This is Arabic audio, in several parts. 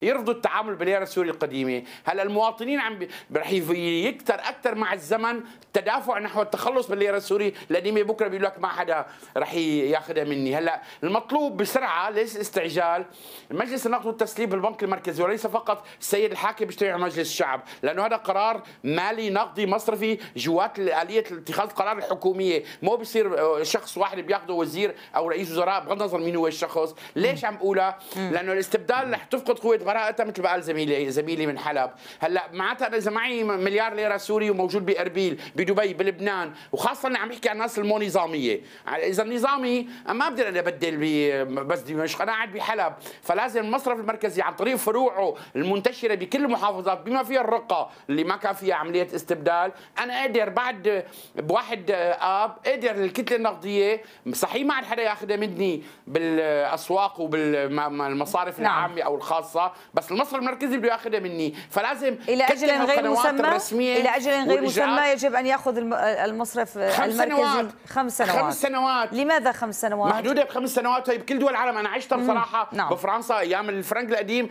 يرفضوا التعامل بالليره السوريه القديمه، هلا المواطنين رح يكتر اكثر مع الزمن التدافع نحو التخلص بالليره السوريه القديمه، بكره بيقول لك ما حدا رح ياخذها مني، هلا المطلوب بسرعه ليس استعجال، مجلس النقد والتسليم بالبنك المركزي وليس فقط السيد الحاكم بيشتري على مجلس الشعب، لانه هذا قرار مالي نقدي مصرفي جوات اليه اتخاذ القرار الحكوميه، مو بصير شخص واحد بياخذه وزير او رئيس وزراء بغض النظر مين هو الشخص، ليش عم بقولها؟ لانه الاستبدال رح تفقد قوه براءتها مثل ما قال زميلي من حلب، هلا معناتها انا اذا معي مليار ليره سوري وموجود باربيل بدبي بلبنان، وخاصه انا عم بحكي عن الناس المو نظاميه، اذا النظامي ما بقدر انا ابدل بس دمشق، انا قاعد بحلب، فلازم المصرف المركزي عن طريق فروعه المنتشره بكل المحافظات بما فيها الرقه اللي ما كان فيها عمليه استبدال، انا اقدر بعد بواحد اب اقدر الكتله النقديه صحيح ما عاد حدا ياخذها مني بالاسواق وبالمصارف العامه او الخاصه، بس المصرف المركزي بده ياخذها مني، فلازم الى اجل غير مسمى يجب ان ياخذ المصرف المركزي 5 سنوات. 5 سنوات. لماذا 5 سنوات؟ محدوده ب5 سنوات، هي بكل دول العالم، انا عشتها بصراحه بفرنسا ايام الفرنك القديم،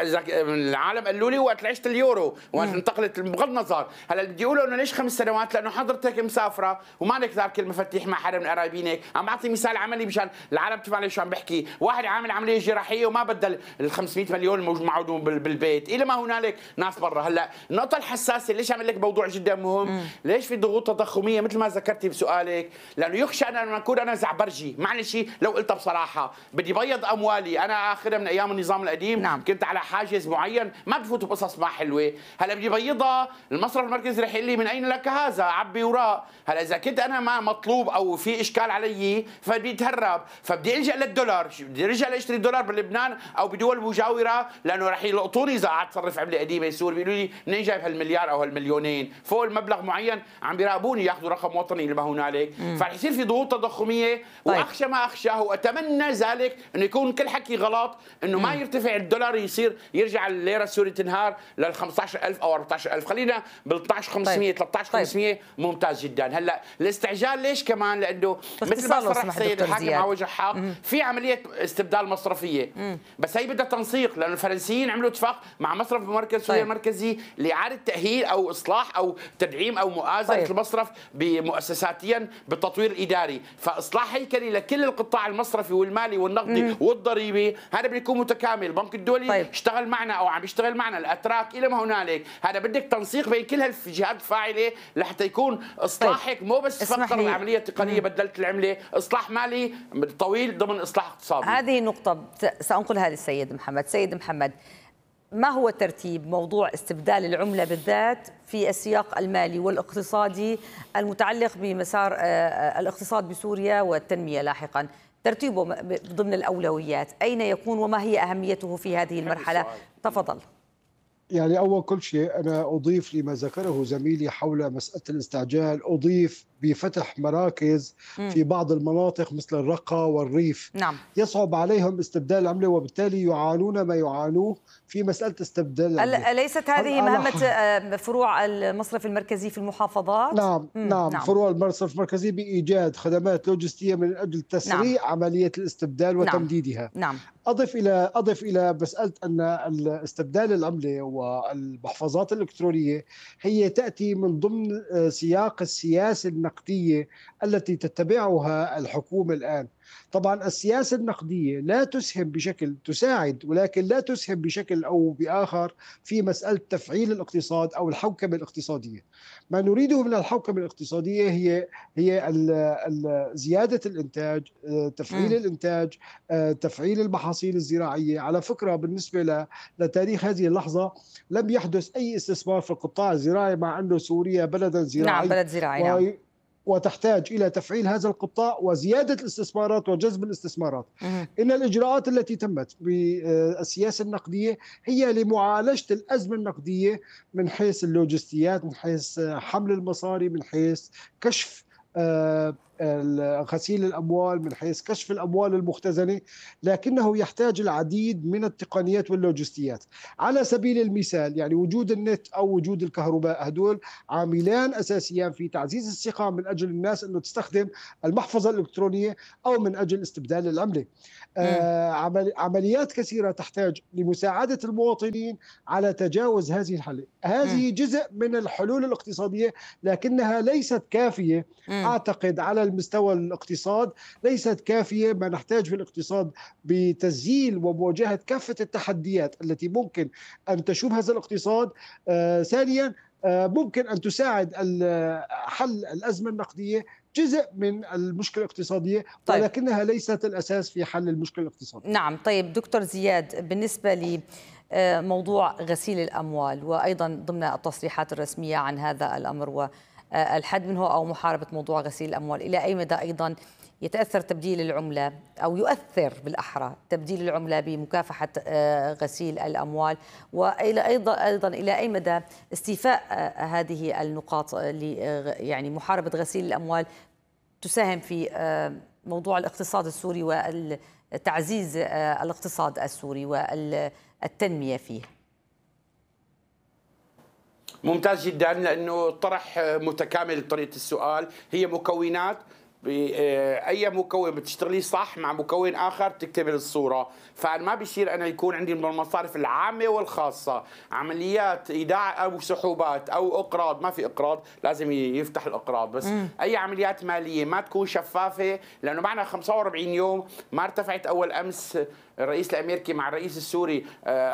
العالم قالوا لي وقت عشت اليورو وقت انتقلت بغض النظر، هلا بدي يقولوا انه ليش 5 سنوات؟ لانه حضرتك مسافره وما لك ذاك المفاتيح مع حدا من قرايبينك، عم بعطي مثال عملي مشان العالم تفهم شو عم بحكي، واحد عامل عمليه جراحيه وما بدل ال 500 مليون الموجود معه بالبيت، الى ما هنالك ناس برا، هلا النقطه الحساسه ليش عم لك موضوع جدا مهم؟ ليش في ضغوط تضخميه مثل ما ذكرتي بسؤالك؟ لانه يخشى ان اكون انا زعبرجي، معلش لو قلتها بصراحه، بدي بيض اموالي، انا اخذها من ايام النظام القديم، كنت على حاجز معين ما بفوت بقصص ما حلوه، هلا بدي بيضها، المصرف المركزي رح يقول لي من اين لك هذا؟ عبي وراء، هلا اذا كنت انا ما مطلوب او في اشكال علي فبدي اتهرب، فبدي الجا للدولار، بدي ارجع لاشتري دولار بلبنان او بدول مجاوره، لانه رح يلقطوني اذا قعدت صرف عمله قديمه سوري، بيقولوا لي منين جايب هالمليار او هالمليونين؟ فوق المبلغ معين عم بيراقبوني ياخذوا رقم وطني اللي ما هنالك، فرح يصير في ضغوط تضخميه، واخشى ما اخشاه واتمنى ذلك انه يكون كل حكي غلط، انه ما يرتفع الدولار يصير يرجع الليره السوريه تنهار لل 15000 او 14000، خلينا بال 12500 13500 ممتاز جدا، هلا الاستعجال ليش كمان؟ لانه مثل ما صرح السيد الحاكم على وجه حق في عمليه استبدال مصرفيه، بس هي بدها تنسيق، لانه الفرنسيين عملوا اتفاق مع مصرف المركز سوريا المركزي لاعاده تاهيل او اصلاح او تدعيم او مؤازره المصرف بمؤسساتيا بالتطوير الاداري، فاصلاح هيكلي لكل القطاع المصرفي والمالي والنقدي والضريبي هذا بيكون متكامل، البنك الدولي اشتغل معنا او عم يشتغل معنا، الاتراك الى ما هنالك، هذا بدك تنسيق بين كل هالجهات الفاعله لحتى يكون اصلاحك مو بس فقط العمليه التقنيه بدلت العمله، اصلاح مالي طويل ضمن اصلاح اقتصادي. هذه نقطه سانقلها للسيد محمد. سيد محمد، ما هو ترتيب موضوع استبدال العملة بالذات في السياق المالي والاقتصادي المتعلق بمسار الاقتصاد بسوريا والتنمية لاحقا؟ ترتيبه ضمن الأولويات أين يكون وما هي أهميته في هذه المرحلة؟ تفضل. يعني أول كل شيء أنا أضيف لما ذكره زميلي حول مسألة الاستعجال، أضيف بفتح مراكز في بعض المناطق مثل الرقة والريف يصعب عليهم استبدال العملة، وبالتالي يعانون ما يعانوه في مسألة استبدال العملة. أليست هذه مهمة فروع المصرف المركزي في المحافظات؟ نعم. فروع المصرف المركزي بإيجاد خدمات لوجستية من أجل تسريع عملية الاستبدال وتمديدها. أضف إلى مسألة أن استبدال العملة والمحفظات الإلكترونية هي تأتي من ضمن سياق السياسة النقدية التي تتبعها الحكومة الآن. طبعا السياسة النقدية لا تسهم بشكل، تساعد ولكن لا تسهم بشكل أو بآخر في مسألة تفعيل الاقتصاد أو الحوكمة الاقتصادية. ما نريده من الحوكمة الاقتصادية هي زيادة الإنتاج، تفعيل الإنتاج، تفعيل المحاصيل الزراعية. على فكرة بالنسبة لتاريخ هذه اللحظة لم يحدث أي استثمار في القطاع الزراعي، مع أنه سوريا بلدا زراعي. بلد زراعي. وتحتاج إلى تفعيل هذا القطاع وزيادة الاستثمارات وجذب الاستثمارات. إن الإجراءات التي تمت بالسياسة النقدية هي لمعالجة الأزمة النقدية من حيث اللوجستيات، من حيث حمل المصاري، من حيث كشف غسيل الأموال، من حيث كشف الأموال المختزنة، لكنه يحتاج العديد من التقنيات واللوجستيات. على سبيل المثال يعني وجود النت أو وجود الكهرباء، هدول عاملان أساسيان في تعزيز الثقة من أجل الناس أنه تستخدم المحفظة الإلكترونية أو من أجل استبدال العملة. عمليات كثيرة تحتاج لمساعدة المواطنين على تجاوز هذه الحالة. هذه جزء من الحلول الاقتصادية، لكنها ليست كافية. أعتقد على المستوى الاقتصاد ليست كافية. ما نحتاج في الاقتصاد بتسجيل ومواجهة كافة التحديات التي ممكن أن تشوب هذا الاقتصاد. ثانيا، ممكن أن تساعد حل الأزمة النقدية جزء من المشكلة الاقتصادية، طيب. ولكنها ليست الأساس في حل المشكلة الاقتصادية. نعم. طيب دكتور زياد، بالنسبة لموضوع غسيل الأموال، وأيضا ضمن التصريحات الرسمية عن هذا الأمر والحد منه أو محاربة موضوع غسيل الأموال، إلى أي مدى أيضا يتأثر تبديل العملة أو يؤثر بالأحرى تبديل العملة بمكافحة غسيل الأموال، وأيضا إلى أي مدى استيفاء هذه النقاط يعني محاربة غسيل الأموال تساهم في موضوع الاقتصاد السوري وتعزيز الاقتصاد السوري والتنمية فيه؟ ممتاز جدا، لأنه طرح متكامل طريقة السؤال. هي مكونات، اي مكون بتشتغليه صح مع مكون اخر تكتمل الصوره. فانا ما بيصير انا يكون عندي من المصارف العامه والخاصه عمليات ايداع او سحوبات او اقراض. ما في اقراض، لازم يفتح الاقراض، بس اي عمليات ماليه ما تكون شفافه، لانه معنا 45 يوم ما ارتفعت. اول امس الرئيس الامريكي مع الرئيس السوري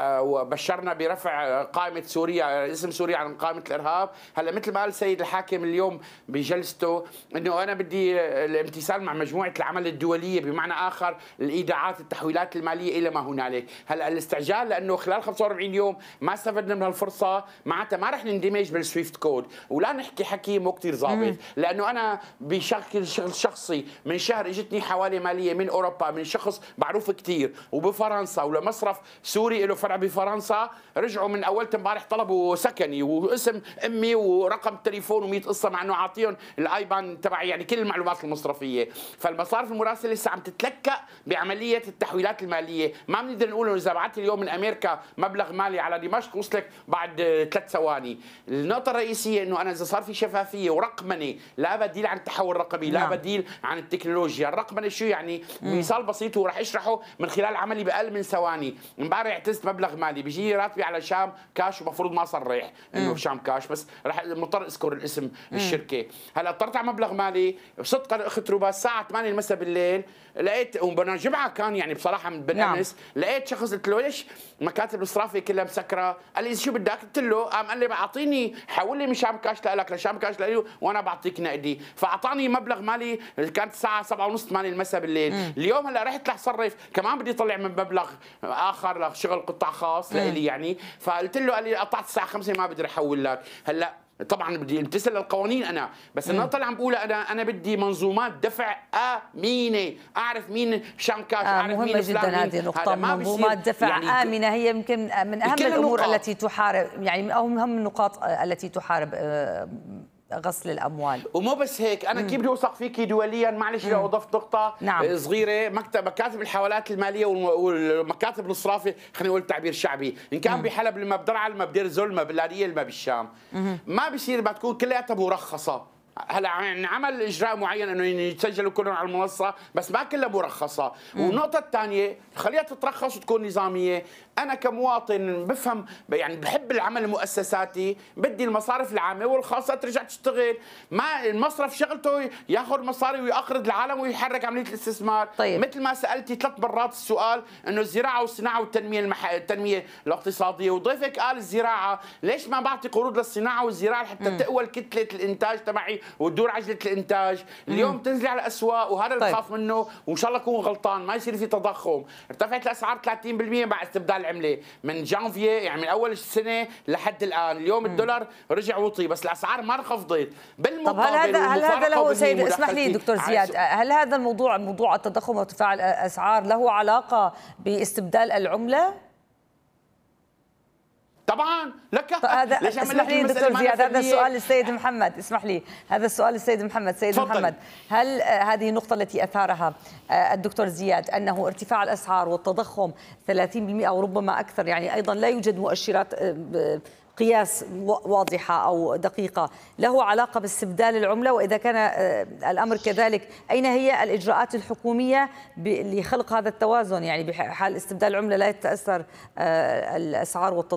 وبشرنا برفع قائمه سوريا، اسم سوريا عن قائمه الارهاب. هلا مثل ما قال السيد الحاكم اليوم بجلسته انه انا بدي الامتثال مع مجموعه العمل الدوليه، بمعنى اخر الايداعات التحويلات الماليه الى ما هنالك. هلا الاستعجال لانه خلال 45 يوم ما استفدنا من هالفرصه، معناتها ما رح نندمج بالسويفت كود ولا نحكي حكي مو كثير ظابط. لانه انا بشكل شخصي من شهر اجتني حوالي ماليه من اوروبا من شخص معروف كثير وبفرنسا، ولمصرف سوري له فرع بفرنسا، رجعوا من اول امبارح طلبوا سكني واسم امي ورقم تليفون و100 قصه، مع انه عاطيهم الايبان تبعي، يعني كل المعلومات المصرفيه. فالمصارف المراسله لسه عم تتلكأ بعمليه التحويلات الماليه. ما بنقدر نقول انه اذا بعثت اليوم من امريكا مبلغ مالي على دمشق وصلك بعد 3 ثواني. النقطه الرئيسيه انه انا اذا صار في شفافيه ورقمنه، لا بديل عن التحول الرقمي، لا بديل عن التكنولوجيا. الرقمنه شو يعني؟ مثال بسيط وراح اشرحه من خلال عملي باقل من ثواني. امبارح اعتزت مبلغ مالي، بيجي راتبي على شام كاش، ومفروض ما صرح انه شام كاش، بس رح مضطر اذكر الاسم الشركه. هلا اضطرت على مبلغ مالي صدقا اخت روبا الساعه 8 المساء بالليل، لقيت وبدنا جمعه كان يعني بصراحه من بن انس، لقيت شخص قلت له ليش مكاتب الاصرافيه كلها مسكره؟ قال لي شو بدك؟ قلت له قال لي اعطيني حول لي من شام كاش لك لشام كاش لي وانا بعطيك نقدي. فاعطاني مبلغ مالي، كانت الساعه 7:30 8 المساء بالليل. اليوم هلا رحت لصرف كمان بدي اطلع من مبلغ اخر لشغل قطاع خاص لإلي يعني. فقلت له، قال لي قطعت الساعه 5 ما بقدر احول لك. هلا طبعا بدي امتثل للقوانين انا، بس النقطه اللي عم بقولها انا بدي منظومات دفع امينه، اعرف مين شام كاش، اعرف مهمة مين جدا هذه النقطه. منظومات دفع يعني امنه هي يمكن من اهم الامور التي تحارب، يعني او من اهم النقاط التي تحارب غسل الاموال. ومو بس هيك، انا كيف بدي اوثق فيكي دوليا؟ معلش لو اضفت نقطه صغيره، مكاتب الحوالات الماليه والمكاتب الاصرافيه، خلينا نقول تعبير شعبي، ان كان بحلب لما بدرعا لما بدير زول لما باللاديه لما بالشام، ما بيصير ما تكون كلياتها مرخصه. هلا عمل اجراء معين انه يتسجلوا كلهم على المنصه، بس ما كلها مرخصه. والنقطه الثانيه خليها تترخص وتكون نظاميه. انا كمواطن بفهم، يعني بحب العمل المؤسساتي، بدي المصارف العامه والخاصه ترجع تشتغل. ما المصرف شغلته ياخذ مصاري ويقرض العالم ويحرك عمليه الاستثمار. طيب. مثل ما سالتي 3 مرات السؤال انه الزراعه والصناعه والتنميه التنميه الاقتصاديه، وضيفك قال الزراعه، ليش ما بعطي قروض للصناعه والزراعه حتى تقوى كتله الانتاج تبعي وتدور عجله الانتاج؟ اليوم تنزلي على الاسواق، وهذا اللي بخاف منه، وان شاء الله اكون غلطان، ما يصير في تضخم. ارتفعت الاسعار 30% بعد استبدال العمله من جانفي، يعني من اول السنه لحد الان. اليوم الدولار رجع وطي، بس الاسعار ما انخفضت. بالمقابل طب هل هذا له سيد، اسمح لي دكتور زياد، هل هذا الموضوع موضوع التضخم وارتفاع الاسعار له علاقه باستبدال العمله؟ طبعا لك اسمح لي دكتور زياد، هذا السؤال للسيد محمد، اسمح لي هذا السؤال للسيد محمد. سيد فضل. محمد، هل هذه النقطة التي أثارها الدكتور زياد أنه ارتفاع الأسعار والتضخم 30% أو ربما أكثر، يعني أيضا لا يوجد مؤشرات قياس واضحة أو دقيقة له علاقة باستبدال العملة؟ وإذا كان الأمر كذلك أين هي الإجراءات الحكومية لخلق هذا التوازن؟ يعني بحال استبدال العملة لا يتأثر الأسعار والتضخم.